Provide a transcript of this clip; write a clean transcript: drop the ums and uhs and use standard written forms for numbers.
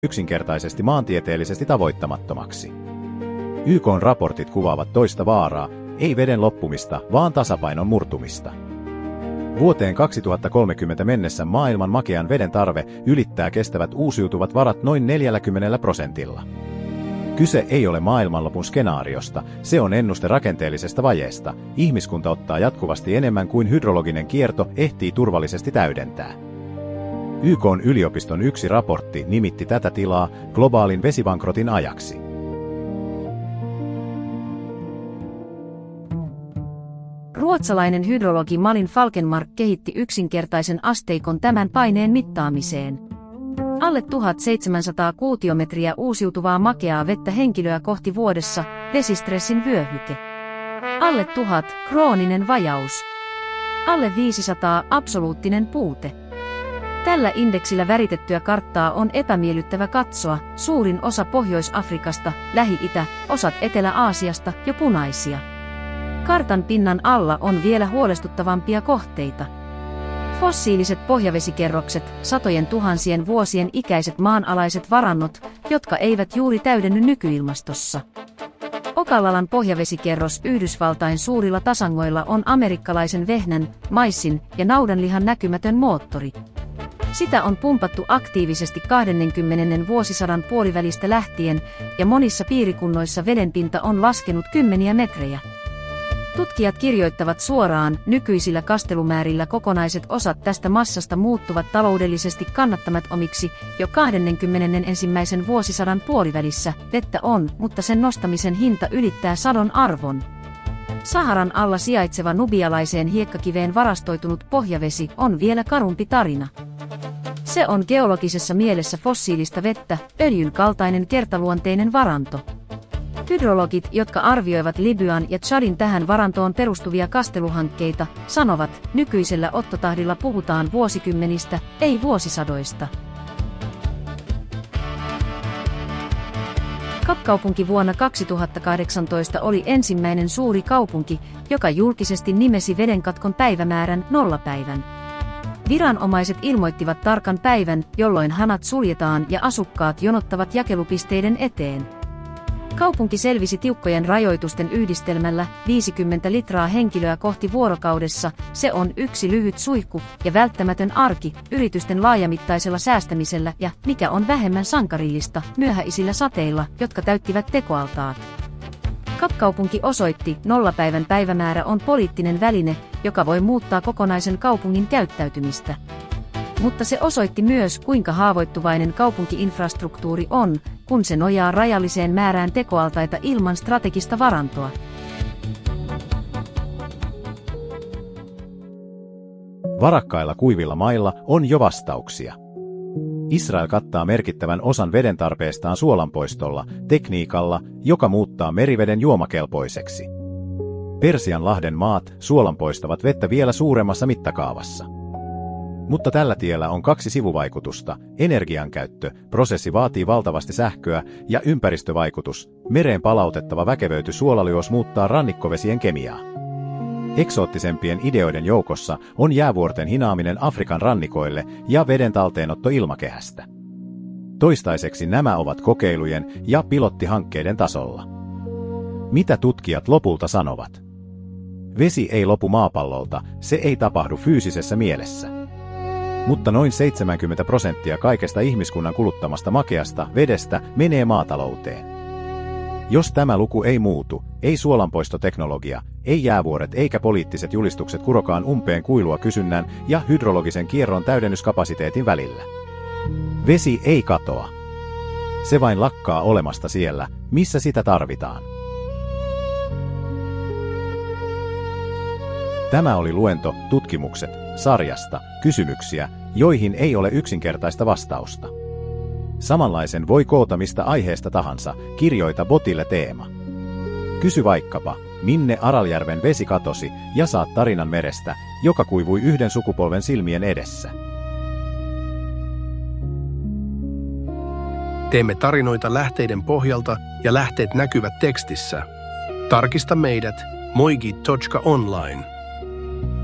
yksinkertaisesti maantieteellisesti tavoittamattomaksi. YK:n raportit kuvaavat toista vaaraa, ei veden loppumista, vaan tasapainon murtumista. Vuoteen 2030 mennessä maailman makean veden tarve ylittää kestävät uusiutuvat varat noin 40%. Kyse ei ole maailmanlopun skenaariosta, se on ennuste rakenteellisesta vajeesta. Ihmiskunta ottaa jatkuvasti enemmän kuin hydrologinen kierto ehtii turvallisesti täydentää. YK:n yliopiston yksi raportti nimitti tätä tilaa globaalin vesibankrotin ajaksi. Ruotsalainen hydrologi Malin Falkenmark kehitti yksinkertaisen asteikon tämän paineen mittaamiseen. Alle 1700 kuutiometriä uusiutuvaa makeaa vettä henkilöä kohti vuodessa, vesistressin vyöhyke. Alle 1000, krooninen vajaus. Alle 500, absoluuttinen puute. Tällä indeksillä väritettyä karttaa on epämiellyttävä katsoa, suurin osa Pohjois-Afrikasta, Lähi-Itä, osat Etelä-Aasiasta jo punaisia. Kartan pinnan alla on vielä huolestuttavampia kohteita. Fossiiliset pohjavesikerrokset, satojen tuhansien vuosien ikäiset maanalaiset varannot, jotka eivät juuri täydenny nykyilmastossa. Okallalan pohjavesikerros Yhdysvaltain suurilla tasangoilla on amerikkalaisen vehnän, maissin ja naudanlihan näkymätön moottori. Sitä on pumpattu aktiivisesti 20. vuosisadan puolivälistä lähtien, ja monissa piirikunnoissa vedenpinta on laskenut kymmeniä metrejä. Tutkijat kirjoittavat suoraan, nykyisillä kastelumäärillä kokonaiset osat tästä massasta muuttuvat taloudellisesti kannattamattomiksi jo 21. vuosisadan puolivälissä. Vettä on, mutta sen nostamisen hinta ylittää sadon arvon. Saharan alla sijaitseva nubialaiseen hiekkakiveen varastoitunut pohjavesi on vielä karumpi tarina. Se on geologisessa mielessä fossiilista vettä, öljyn kaltainen kertaluonteinen varanto. Hydrologit, jotka arvioivat Libyan ja Tšadin tähän varantoon perustuvia kasteluhankkeita, sanovat, nykyisellä ottotahdilla puhutaan vuosikymmenistä, ei vuosisadoista. Kapkaupunki vuonna 2018 oli ensimmäinen suuri kaupunki, joka julkisesti nimesi vedenkatkon päivämäärän nollapäivän. Viranomaiset ilmoittivat tarkan päivän, jolloin hanat suljetaan ja asukkaat jonottavat jakelupisteiden eteen. Kaupunki selvisi tiukkojen rajoitusten yhdistelmällä 50 litraa henkilöä kohti vuorokaudessa. Se on yksi lyhyt suihku ja välttämätön arki yritysten laajamittaisella säästämisellä ja, mikä on vähemmän sankarillista, myöhäisillä sateilla, jotka täyttivät tekoaltaat. Kapkaupunki osoitti, nollapäivän päivämäärä on poliittinen väline, joka voi muuttaa kokonaisen kaupungin käyttäytymistä. Mutta se osoitti myös, kuinka haavoittuvainen kaupunki-infrastruktuuri on, kun se nojaa rajalliseen määrään tekoaltaita ilman strategista varantoa. Varakkailla kuivilla mailla on jo vastauksia. Israel kattaa merkittävän osan veden tarpeestaan suolanpoistolla, tekniikalla, joka muuttaa meriveden juomakelpoiseksi. Persianlahden maat suolanpoistavat vettä vielä suuremmassa mittakaavassa. Mutta tällä tiellä on kaksi sivuvaikutusta, energiankäyttö, prosessi vaatii valtavasti sähköä, ja ympäristövaikutus, mereen palautettava väkevöity suolaliuos muuttaa rannikkovesien kemiaa. Eksoottisempien ideoiden joukossa on jäävuorten hinaaminen Afrikan rannikoille ja veden talteenotto ilmakehästä. Toistaiseksi nämä ovat kokeilujen ja pilottihankkeiden tasolla. Mitä tutkijat lopulta sanovat? Vesi ei lopu maapallolta, se ei tapahdu fyysisessä mielessä. Mutta noin 70% kaikesta ihmiskunnan kuluttamasta makeasta vedestä menee maatalouteen. Jos tämä luku ei muutu, ei suolanpoistoteknologia, ei jäävuoret eikä poliittiset julistukset kurokaan umpeen kuilua kysynnän ja hydrologisen kierron täydennyskapasiteetin välillä. Vesi ei katoa. Se vain lakkaa olemasta siellä, missä sitä tarvitaan. Tämä oli luento Tutkimukset sarjasta Kysymyksiä, joihin ei ole yksinkertaista vastausta. Samanlaisen voi koota mistä aiheesta tahansa, kirjoita botille teema. Kysy vaikkapa, minne Araljärven vesi katosi, ja saat tarinan merestä, joka kuivui yhden sukupolven silmien edessä. Teemme tarinoita lähteiden pohjalta ja lähteet näkyvät tekstissä. Tarkista meidät moigi.online.